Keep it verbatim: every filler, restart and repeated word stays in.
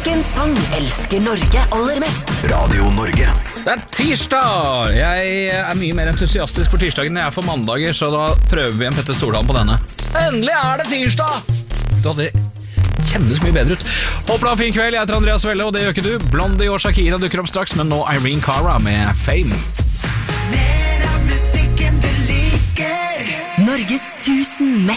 Hvilken sang elsker Norge aller mest? Radio Norge. Det er tirsdag! Jeg er mye mer entusiastisk for tirsdagen enn jeg er for mandager, så da prøver vi en Petter Stordalen på denne. Endelig er det tirsdag! Da det kjennes mye bedre ut. Håper du har en fin kveld, jeg heter Andreas Welle, og det gjør ikke du. Blondie og Shakira dukker opp straks, men nå Irene Cara med Fame. Norges tusen mest